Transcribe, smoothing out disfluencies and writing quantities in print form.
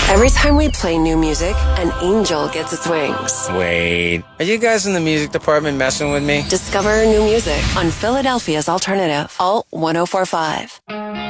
Every time we play new music, an angel gets its wings. Wait, are you guys in the music department messing with me? Discover new music on Philadelphia's alternative, Alt 1045.